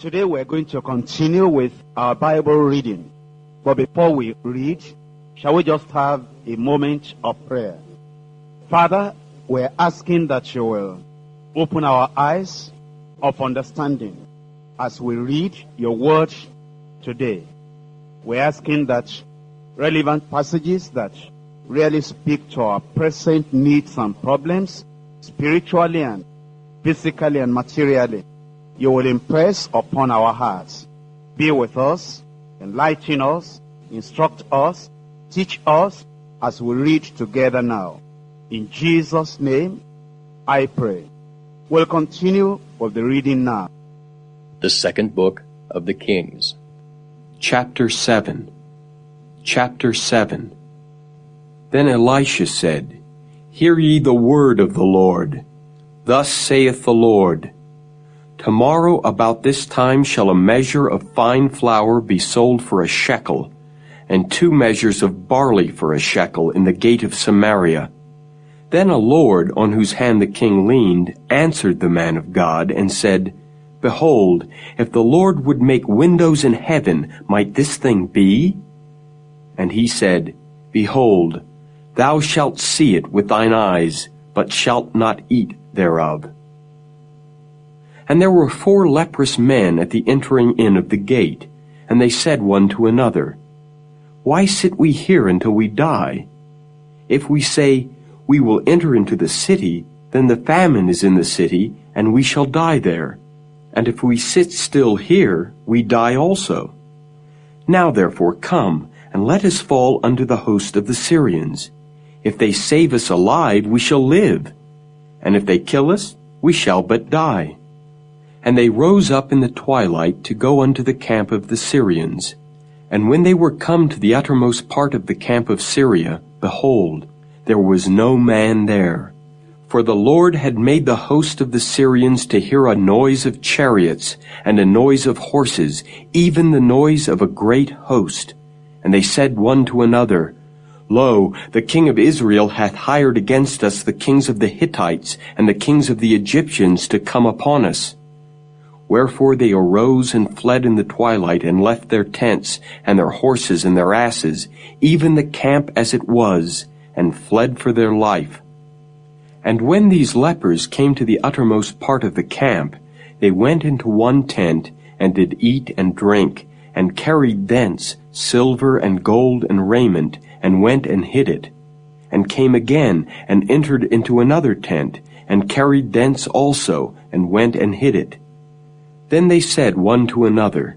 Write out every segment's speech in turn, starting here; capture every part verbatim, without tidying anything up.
Today we're going to continue with our Bible reading. But before we read, shall we just have a moment of prayer? Father, we're asking that you will open our eyes of understanding as we read your word today. We're asking that relevant passages that really speak to our present needs and problems, spiritually and physically and materially, you will impress upon our hearts. Be with us, enlighten us, instruct us, teach us as we read together now. In Jesus' name, I pray. We'll continue with the reading now. The second book of the Kings. Chapter seven. Chapter seven. Then Elisha said, Hear ye the word of the Lord. Thus saith the Lord, Tomorrow about this time shall a measure of fine flour be sold for a shekel, and two measures of barley for a shekel in the gate of Samaria. Then a lord, on whose hand the king leaned, answered the man of God, and said, Behold, if the Lord would make windows in heaven, might this thing be? And he said, Behold, thou shalt see it with thine eyes, but shalt not eat thereof. And there were four leprous men at the entering in of the gate, and they said one to another, Why sit we here until we die? If we say, We will enter into the city, then the famine is in the city, and we shall die there. And if we sit still here, we die also. Now therefore come, and let us fall unto the host of the Syrians. If they save us alive, we shall live. And if they kill us, we shall but die. And they rose up in the twilight to go unto the camp of the Syrians. And when they were come to the uttermost part of the camp of Syria, behold, there was no man there. For the Lord had made the host of the Syrians to hear a noise of chariots, and a noise of horses, even the noise of a great host. And they said one to another, Lo, the king of Israel hath hired against us the kings of the Hittites, and the kings of the Egyptians to come upon us. Wherefore they arose and fled in the twilight, and left their tents, and their horses, and their asses, even the camp as it was, and fled for their life. And when these lepers came to the uttermost part of the camp, they went into one tent, and did eat and drink, and carried thence silver and gold and raiment, and went and hid it, and came again, and entered into another tent, and carried thence also, and went and hid it. Then they said one to another,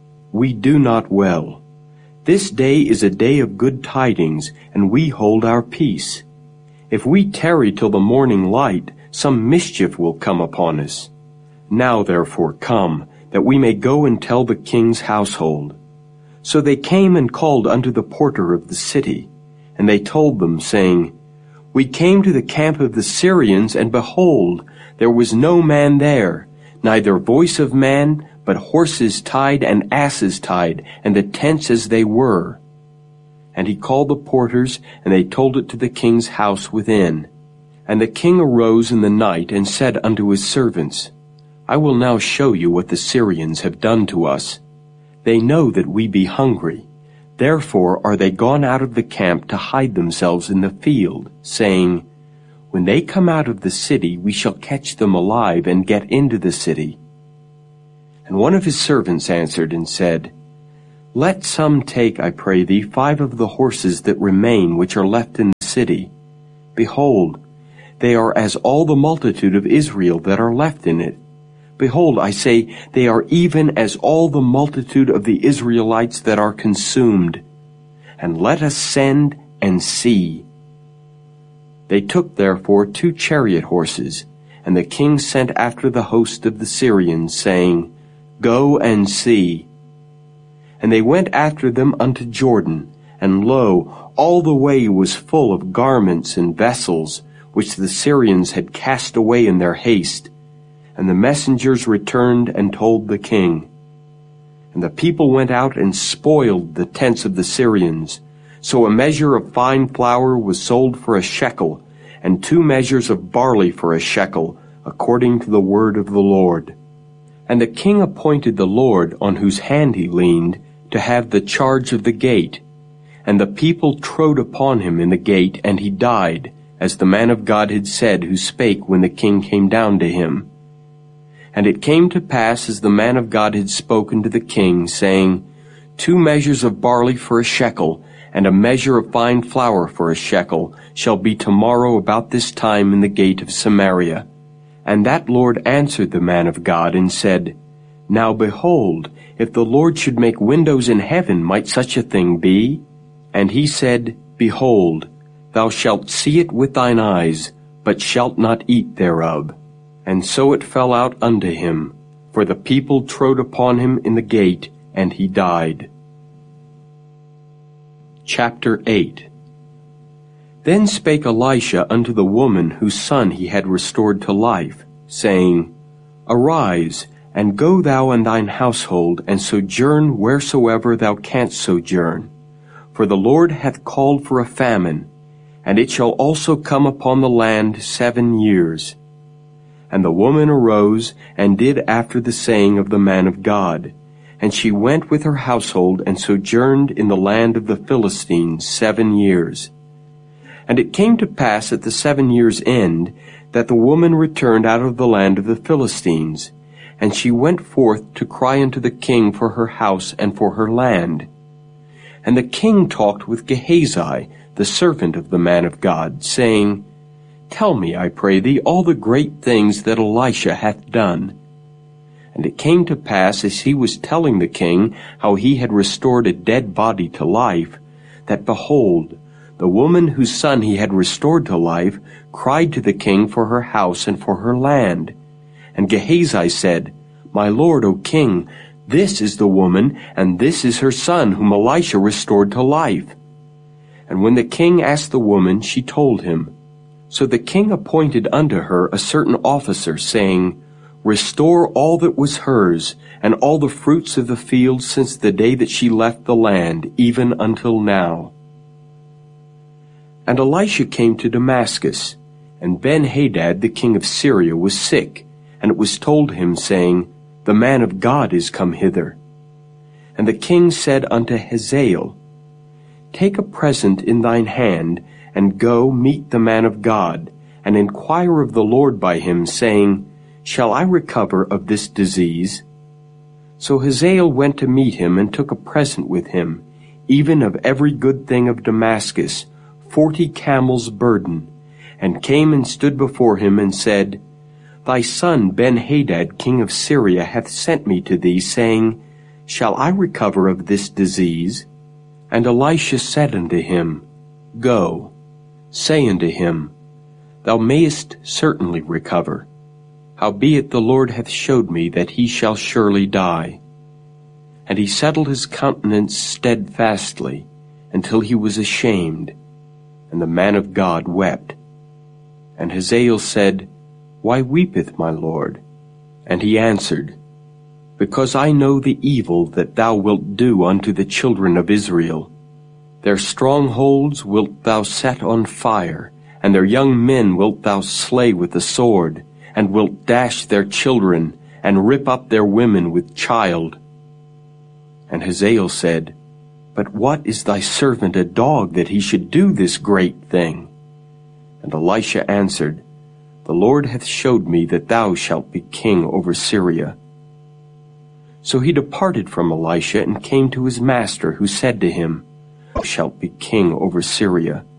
We do not well. This day is a day of good tidings, and we hold our peace. If we tarry till the morning light, some mischief will come upon us. Now therefore come, that we may go and tell the king's household. So they came and called unto the porter of the city, and they told them, saying, We came to the camp of the Syrians, and behold, there was no man there, neither voice of man, but horses tied and asses tied, and the tents as they were. And he called the porters, and they told it to the king's house within. And the king arose in the night, and said unto his servants, I will now show you what the Syrians have done to us. They know that we be hungry. Therefore are they gone out of the camp to hide themselves in the field, saying, When they come out of the city, we shall catch them alive, and get into the city. And one of his servants answered and said, Let some take, I pray thee, five of the horses that remain, which are left in the city. Behold, they are as all the multitude of Israel that are left in it. Behold, I say, they are even as all the multitude of the Israelites that are consumed. And let us send and see. They took therefore two chariot horses, and the king sent after the host of the Syrians, saying, Go and see. And they went after them unto Jordan, and lo, all the way was full of garments and vessels, which the Syrians had cast away in their haste. And the messengers returned and told the king. And the people went out and spoiled the tents of the Syrians. So a measure of fine flour was sold for a shekel, and two measures of barley for a shekel, according to the word of the Lord. And the king appointed the Lord, on whose hand he leaned, to have the charge of the gate. And the people trode upon him in the gate, and he died, as the man of God had said, who spake when the king came down to him. And it came to pass, as the man of God had spoken to the king, saying, Two measures of barley for a shekel, and a measure of fine flour for a shekel, shall be tomorrow about this time in the gate of Samaria. And that Lord answered the man of God, and said, Now behold, if the Lord should make windows in heaven, might such a thing be? And he said, Behold, thou shalt see it with thine eyes, but shalt not eat thereof. And so it fell out unto him, for the people trode upon him in the gate, and he died. Chapter eight. Then spake Elisha unto the woman whose son he had restored to life, saying, Arise, and go thou and thine household, and sojourn wheresoever thou canst sojourn. For the Lord hath called for a famine, and it shall also come upon the land seven years. And the woman arose, and did after the saying of the man of God. And she went with her household, and sojourned in the land of the Philistines seven years. And it came to pass at the seven years' end, that the woman returned out of the land of the Philistines. And she went forth to cry unto the king for her house and for her land. And the king talked with Gehazi, the servant of the man of God, saying, Tell me, I pray thee, all the great things that Elisha hath done. And it came to pass, as he was telling the king how he had restored a dead body to life, that, behold, the woman whose son he had restored to life cried to the king for her house and for her land. And Gehazi said, My lord, O king, this is the woman, and this is her son, whom Elisha restored to life. And when the king asked the woman, she told him. So the king appointed unto her a certain officer, saying, Restore all that was hers, and all the fruits of the field since the day that she left the land, even until now. And Elisha came to Damascus, and Ben-Hadad the king of Syria was sick, and it was told him, saying, The man of God is come hither. And the king said unto Hazael, Take a present in thine hand, and go meet the man of God, and inquire of the Lord by him, saying, Shall I recover of this disease? So Hazael went to meet him, and took a present with him, even of every good thing of Damascus, forty camels' burden, and came and stood before him, and said, Thy son Ben-Hadad king of Syria hath sent me to thee, saying, Shall I recover of this disease? And Elisha said unto him, Go, say unto him, Thou mayest certainly recover. Howbeit the Lord hath showed me that he shall surely die. And he settled his countenance steadfastly, until he was ashamed. And the man of God wept. And Hazael said, Why weepeth my lord? And he answered, Because I know the evil that thou wilt do unto the children of Israel. Their strongholds wilt thou set on fire, and their young men wilt thou slay with the sword, and wilt dash their children, and rip up their women with child. And Hazael said, But what is thy servant a dog, that he should do this great thing? And Elisha answered, The Lord hath showed me that thou shalt be king over Syria. So he departed from Elisha, and came to his master, who said to him, Thou shalt be king over Syria.